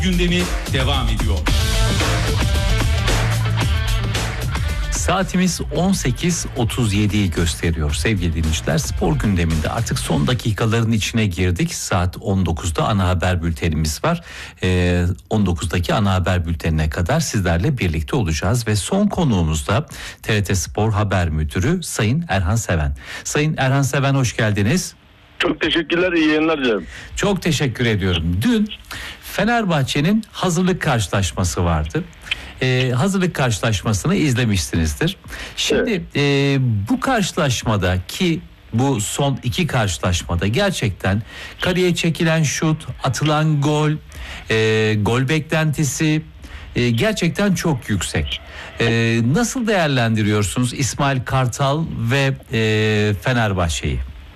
gündemi devam ediyor. Saatimiz 18.37'yi gösteriyor sevgili dinleyiciler. Spor gündeminde artık son dakikaların içine girdik. Saat 19'da ana haber bültenimiz var. 19'daki ana haber bültenine kadar sizlerle birlikte olacağız. Ve son konuğumuz da TRT Spor Haber Müdürü Sayın Erhan Seven. Sayın Erhan Seven, hoş geldiniz. Çok teşekkürler, iyi yayınlar dilerim. Çok teşekkür ediyorum. Dün Fenerbahçe'nin hazırlık karşılaşması vardı. Hazırlık karşılaşmasını izlemişsinizdir. Şimdi bu karşılaşmada, ki bu son iki karşılaşmada gerçekten kaleye çekilen şut, atılan gol, gol beklentisi gerçekten çok yüksek. Nasıl değerlendiriyorsunuz İsmail Kartal ve Fenerbahçe'yi?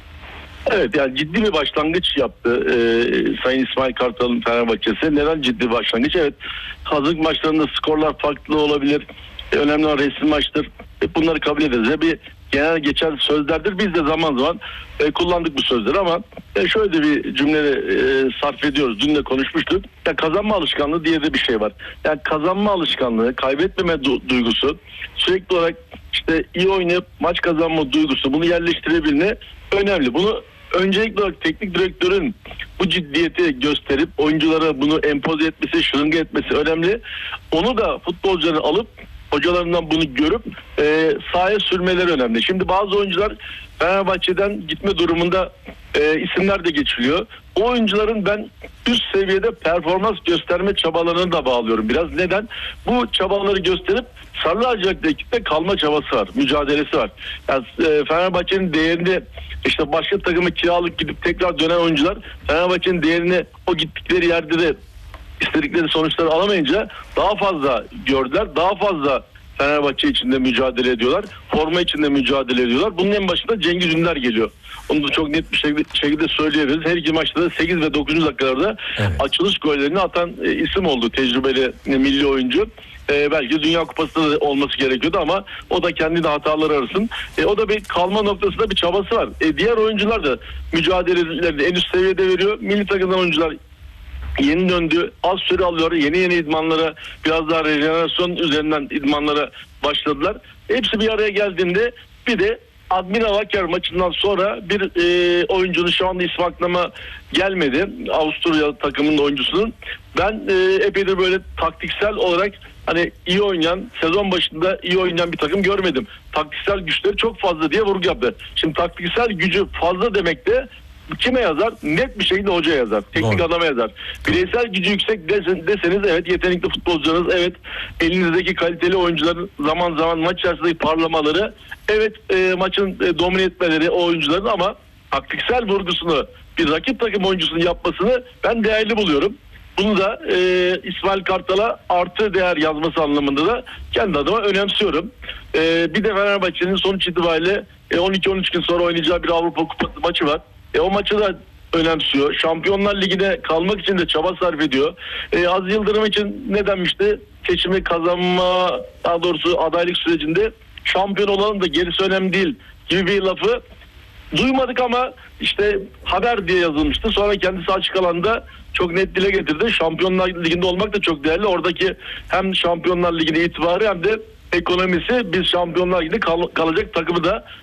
Evet, yani ciddi bir başlangıç yaptı Sayın İsmail Kartal'ın Fenerbahçe'si. Neden ciddi başlangıç? Evet, hazırlık maçlarında skorlar farklı olabilir. Önemli olan resmi maçtır. Bunları kabul ederiz. Bir genel geçer sözlerdir. Biz de zaman zaman kullandık bu sözleri ama şöyle bir cümle sarf ediyoruz. Dün de konuşmuştuk. Ya kazanma alışkanlığı diye de bir şey var. Yani kazanma alışkanlığı, kaybetmeme duygusu, sürekli olarak işte iyi oynayıp maç kazanma duygusu, bunu yerleştirebilme önemli. Bunu öncelikli olarak teknik direktörün bu ciddiyeti gösterip oyunculara bunu empoze etmesi, şırınga etmesi önemli. Onu da futbolcuları alıp hocalarından bunu görüp sahaya sürmeleri önemli. Şimdi bazı oyuncular Fenerbahçe'den gitme durumunda isimler de geçiliyor. O oyuncuların ben üst seviyede performans gösterme çabalarını da bağlıyorum biraz. Neden? Bu çabaları gösterip Sarı Lacivertli ekipte kalma çabası var, mücadelesi var. Yani Fenerbahçe'nin değerini, işte başka takımı kiralık gidip tekrar dönen oyuncular Fenerbahçe'nin değerini o gittikleri yerde de istedikleri sonuçları alamayınca daha fazla gördüler, daha fazla Fenerbahçe içinde mücadele ediyorlar, forma içinde mücadele ediyorlar. Bunun en başında Cengiz Ünder geliyor. Onu da çok net bir şekilde söyleyebiliriz. Her iki maçta da 8 ve 9. dakikalarda açılış gollerini atan isim oldu, tecrübeli milli oyuncu. Belki Dünya Kupası'nda da olması gerekiyordu ama o da kendi hataları arasın. O da bir kalma noktasında bir çabası var. Diğer oyuncular da mücadelelerini en üst seviyede veriyor. Milli takımdan oyuncular yeni döndü, az süre alıyor, yeni idmanlara, biraz daha rejenerasyon üzerinden idmanlara başladılar. Hepsi bir araya geldiğinde bir de Admira Wacker maçından sonra bir oyuncunun, şu anda ismi aklıma gelmedi, Avusturya takımının oyuncusunun. Ben epeydir böyle taktiksel olarak hani iyi oynayan, sezon başında iyi oynayan bir takım görmedim. Taktiksel güçleri çok fazla diye vurgu yaptı. Şimdi taktiksel gücü fazla demek de kime yazar? Net bir şekilde hocaya yazar. Teknik adama yazar. Bireysel gücü yüksek deseniz evet, yetenekli futbolcularınız, evet elinizdeki kaliteli oyuncuların zaman zaman maç içerisindeki parlamaları, evet maçın domine etmeleri o oyuncuların, ama taktiksel vurgusunu bir rakip takım oyuncusunun yapmasını ben değerli buluyorum. Bunu da İsmail Kartal'a artı değer yazması anlamında da kendi adıma önemsiyorum. Bir de Fenerbahçe'nin sonuç itibariyle 12-13 gün sonra oynayacağı bir Avrupa Kupası maçı var. O maçı da önemsiyor. Şampiyonlar Ligi'ne kalmak için de çaba sarf ediyor. Aziz Yıldırım için ne denmişti? Seçimi kazanma, daha doğrusu adaylık sürecinde şampiyon olalım da gerisi önemli değil gibi bir lafı duymadık ama işte haber diye yazılmıştı. Sonra kendisi açık alanda çok net dile getirdi. Şampiyonlar Ligi'nde olmak da çok değerli. Oradaki hem Şampiyonlar Ligi'ne itibarı hem de ekonomisi, biz Şampiyonlar Ligi'nde kalacak takımı da